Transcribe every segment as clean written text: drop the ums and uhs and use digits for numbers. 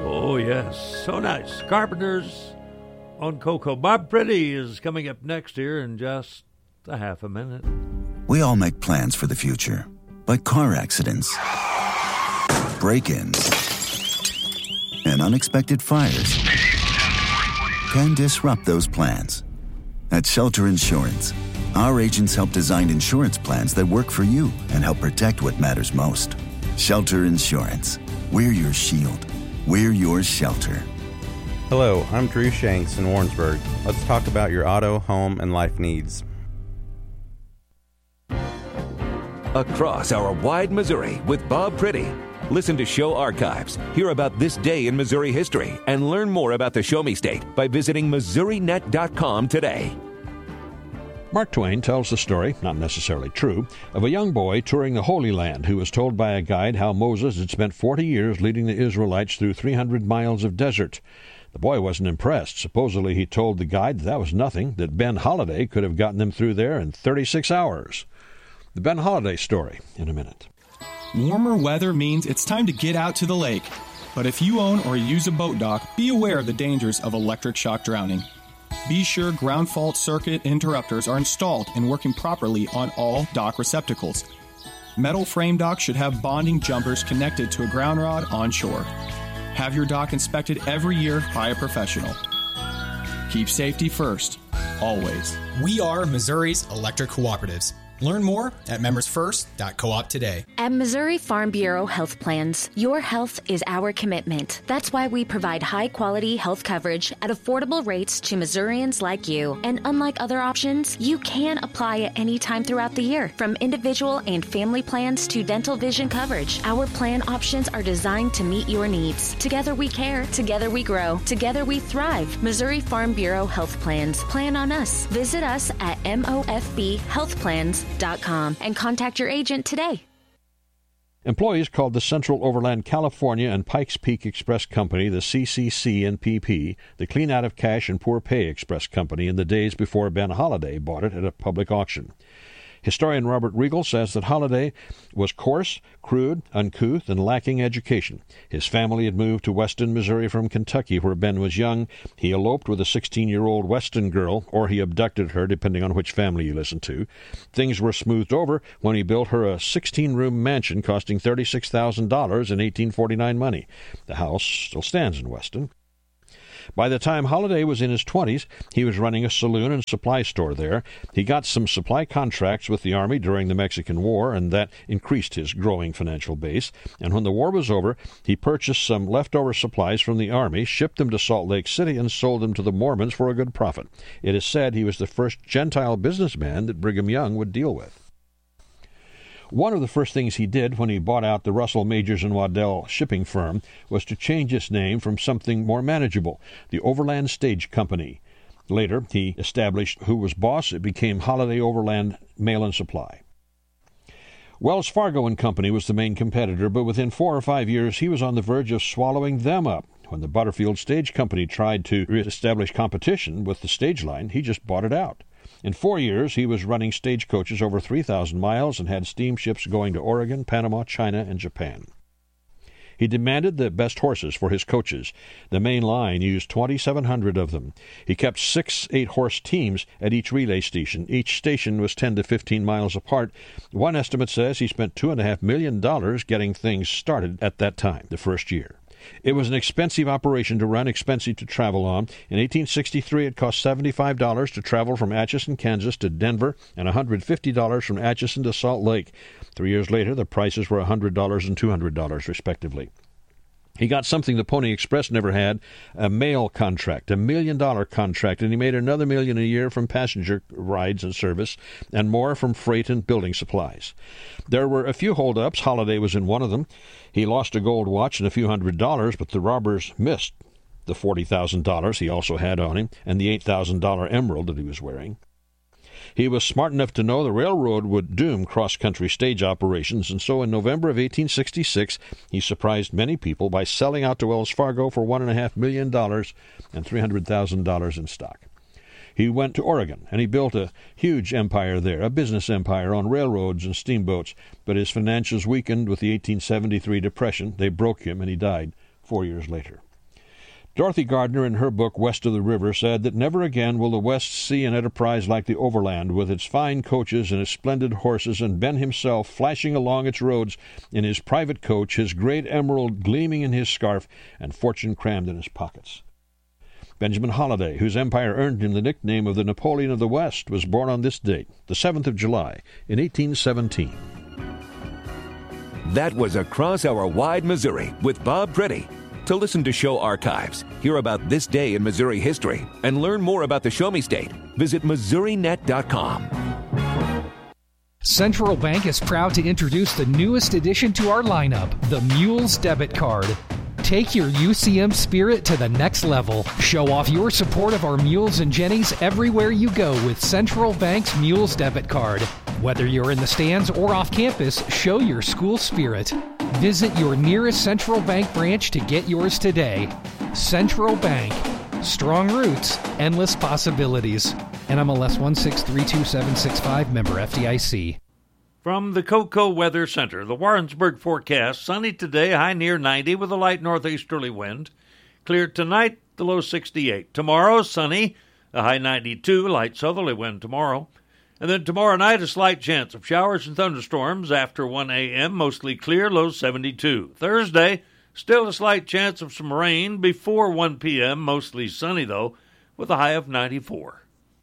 Oh, yes. So nice. Carpenters on Cocoa. Bob Pretty is coming up next here in just a half a minute. We all make plans for the future, but car accidents, break-ins, and unexpected fires can disrupt those plans. At Shelter Insurance, our agents help design insurance plans that work for you and help protect what matters most. Shelter Insurance. We're your shield. We're your shelter. Hello, I'm Drew Shanks in Warrensburg. Let's talk about your auto, home, and life needs. Across our wide Missouri with Bob Pretty. Listen to show archives, hear about this day in Missouri history, and learn more about the Show Me State by visiting MissouriNet.com today. Mark Twain tells the story, not necessarily true, of a young boy touring the Holy Land who was told by a guide how Moses had spent 40 years leading the Israelites through 300 miles of desert. The boy wasn't impressed. Supposedly he told the guide that was nothing, that Ben Holiday could have gotten them through there in 36 hours. The Ben Holiday story in a minute. Warmer weather means it's time to get out to the lake. But if you own or use a boat dock, be aware of the dangers of electric shock drowning. Be sure ground fault circuit interrupters are installed and working properly on all dock receptacles. Metal frame docks should have bonding jumpers connected to a ground rod on shore. Have your dock inspected every year by a professional. Keep safety first, always. We are Missouri's electric cooperatives. Learn more at membersfirst.coop today. At Missouri Farm Bureau Health Plans, your health is our commitment. That's why we provide high-quality health coverage at affordable rates to Missourians like you. And unlike other options, you can apply at any time throughout the year. From individual and family plans to dental vision coverage, our plan options are designed to meet your needs. Together we care, together we grow, together we thrive. Missouri Farm Bureau Health Plans. Plan on us. Visit us at mofbhealthplans.com and contact your agent today. Employees called the Central Overland California and Pikes Peak Express Company the CCC and PP, the Clean Out of Cash and Poor Pay Express Company, in the days before Ben Holiday bought it at a public auction. Historian Robert Riegel says that Holiday was coarse, crude, uncouth, and lacking education. His family had moved to Weston, Missouri from Kentucky, where Ben was young. He eloped with a 16-year-old Weston girl, or he abducted her, depending on which family you listen to. Things were smoothed over when he built her a 16-room mansion costing $36,000 in 1849 money. The house still stands in Weston. By the time Holiday was in his 20s, he was running a saloon and supply store there. He got some supply contracts with the Army during the Mexican War, and that increased his growing financial base. And when the war was over, he purchased some leftover supplies from the Army, shipped them to Salt Lake City, and sold them to the Mormons for a good profit. It is said he was the first Gentile businessman that Brigham Young would deal with. One of the first things he did when he bought out the Russell, Majors & Waddell shipping firm was to change its name from something more manageable, the Overland Stage Company. Later, he established who was boss. It became Holiday Overland Mail and Supply. Wells Fargo and Company was the main competitor, but within 4 or 5 years, he was on the verge of swallowing them up. When the Butterfield Stage Company tried to reestablish competition with the stage line, he just bought it out. In 4 years, he was running stagecoaches over 3,000 miles and had steamships going to Oregon, Panama, China, and Japan. He demanded the best horses for his coaches. The main line used 2,700 of them. He kept 6 8-horse teams at each relay station. Each station was 10 to 15 miles apart. One estimate says he spent $2.5 million getting things started at that time, the first year. It was an expensive operation to run, expensive to travel on. In 1863, it cost $75 to travel from Atchison, Kansas to Denver, and $150 from Atchison to Salt Lake. 3 years later, the prices were $100 and $200, respectively. He got something the Pony Express never had, a mail contract, $1 million contract, and he made another $1 million a year from passenger rides and service, and more from freight and building supplies. There were a few holdups. Holiday was in one of them. He lost a gold watch and a few $100, but the robbers missed the $40,000 he also had on him and the $8,000 emerald that he was wearing. He was smart enough to know the railroad would doom cross-country stage operations, and so in November of 1866, he surprised many people by selling out to Wells Fargo for $1.5 million and $300,000 in stock. He went to Oregon, and he built a huge empire there, a business empire on railroads and steamboats, but his financials weakened with the 1873 Depression. They broke him, and he died 4 years later. Dorothy Gardner, in her book West of the River, said that never again will the West see an enterprise like the Overland, with its fine coaches and its splendid horses, and Ben himself flashing along its roads in his private coach, his great emerald gleaming in his scarf, and fortune crammed in his pockets. Benjamin Holliday, whose empire earned him the nickname of the Napoleon of the West, was born on this date, the 7th of July, in 1817. That was Across Our Wide Missouri with Bob Pretty. To listen to show archives, hear about this day in Missouri history, and learn more about the Show Me State, visit MissouriNet.com. Central Bank is proud to introduce the newest addition to our lineup, the Mules Debit Card. Take your UCM spirit to the next level. Show off your support of our Mules and Jennies everywhere you go with Central Bank's Mules Debit Card. Whether you're in the stands or off campus, show your school spirit. Visit your nearest Central Bank branch to get yours today. Central Bank. Strong roots, endless possibilities. NMLS 1632765, member FDIC. From the Cocoa Weather Center, the Warrensburg forecast: sunny today, high near 90 with a light northeasterly wind. Clear tonight, the low 68. Tomorrow, sunny, a high 92, light southerly wind tomorrow. And then tomorrow night, a slight chance of showers and thunderstorms after 1 a.m., mostly clear, low 72. Thursday, still a slight chance of some rain before 1 p.m., mostly sunny, though, with a high of 94.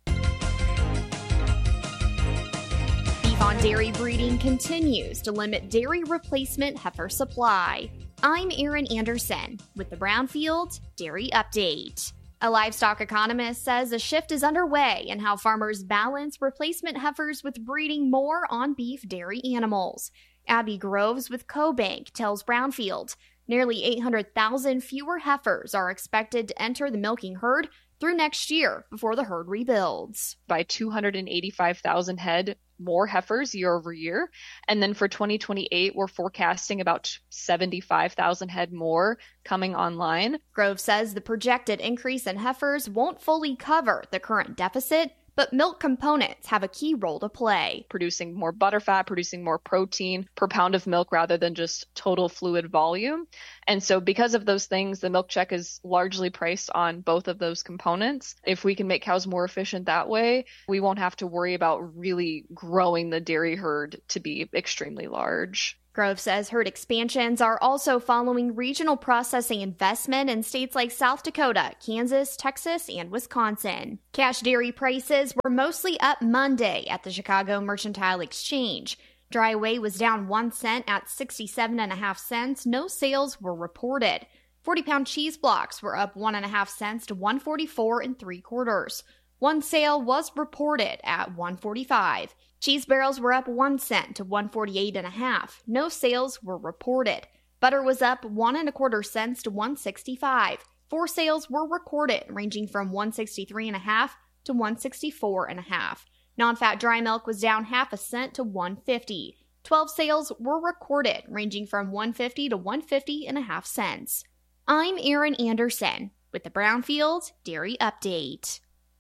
Beef on Dairy breeding continues to limit dairy replacement heifer supply. I'm Erin Anderson with the Brownfield Dairy Update. A livestock economist says a shift is underway in how farmers balance replacement heifers with breeding more on beef dairy animals. Abby Groves with CoBank tells Brownfield nearly 800,000 fewer heifers are expected to enter the milking herd through next year before the herd rebuilds. By 285,000 head more heifers year over year. And then for 2028, we're forecasting about 75,000 head more coming online. Grove says the projected increase in heifers won't fully cover the current deficit, but milk components have a key role to play. Producing more butterfat, producing more protein per pound of milk rather than just total fluid volume. And so because of those things, the milk check is largely priced on both of those components. If we can make cows more efficient that way, we won't have to worry about really growing the dairy herd to be extremely large. Grove says herd expansions are also following regional processing investment in states like South Dakota, Kansas, Texas, and Wisconsin. Cash dairy prices were mostly up Monday at the Chicago Mercantile Exchange. Dry whey was down 1 cent at 67.5 cents. No sales were reported. 40-pound cheese blocks were up 1.5 cents to 144 3/4. One sale was reported at 145. Cheese barrels were up 1 cent to 148.5. No sales were reported. Butter was up 1 1/4 cents to 165. 4 sales were recorded, ranging from 163.5 to 164.5. Non-fat dry milk was down 0.5 cent to 150. 12 sales were recorded, ranging from 150 to 150.5 cents. I'm Erin Anderson with the Brownfield Dairy Update.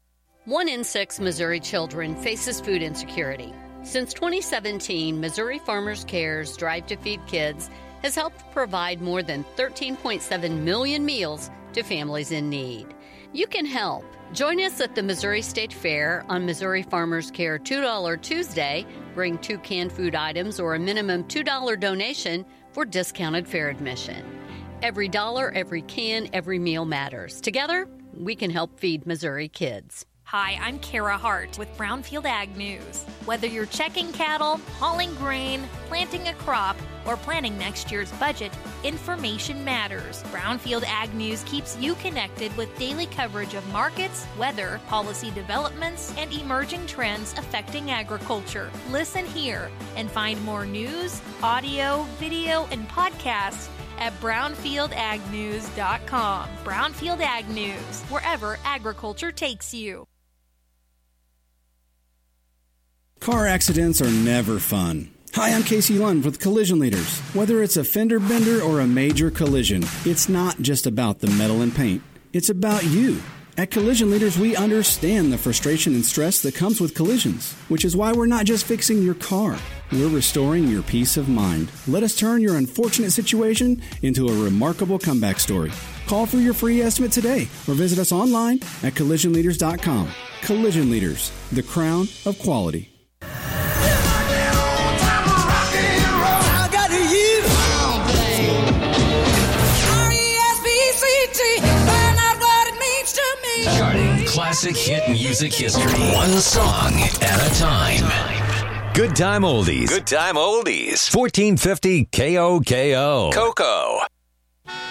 1 in 6 Missouri children faces food insecurity. Since 2017, Missouri Farmers Care's Drive to Feed Kids has helped provide more than 13.7 million meals to families in need. You can help. Join us at the Missouri State Fair on Missouri Farmers Care $2 Tuesday. Bring 2 canned food items or a minimum $2 donation for discounted fair admission. Every dollar, every can, every meal matters. Together, we can help feed Missouri kids. Hi, I'm Kara Hart with Brownfield Ag News. Whether you're checking cattle, hauling grain, planting a crop, or planning next year's budget, information matters. Brownfield Ag News keeps you connected with daily coverage of markets, weather, policy developments, and emerging trends affecting agriculture. Listen here and find more news, audio, video, and podcasts at brownfieldagnews.com. Brownfield Ag News, wherever agriculture takes you. Car accidents are never fun. Hi, I'm Casey Lund with Collision Leaders. Whether it's a fender bender or a major collision, it's not just about the metal and paint. It's about you. At Collision Leaders, we understand the frustration and stress that comes with collisions, which is why we're not just fixing your car. We're restoring your peace of mind. Let us turn your unfortunate situation into a remarkable comeback story. Call for your free estimate today or visit us online at collisionleaders.com. Collision Leaders, the crown of quality. Charting classic hit music history, one song at a time. Good Time Oldies. Good Time Oldies. 1450 KOKO. Coco.